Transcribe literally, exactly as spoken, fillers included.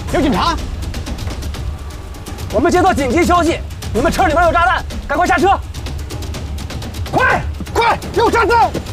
有警察！ 我们接到紧急消息，你们车里面有炸弹，赶快下车！ 快快，有炸弹！